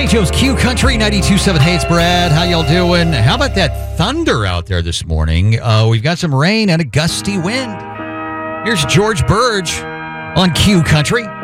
Joe's Q Country 92.7. Hey, it's Brad. How y'all doing? How about that thunder out there this morning? We've got some rain and a gusty wind. Here's George Burge on Q Country.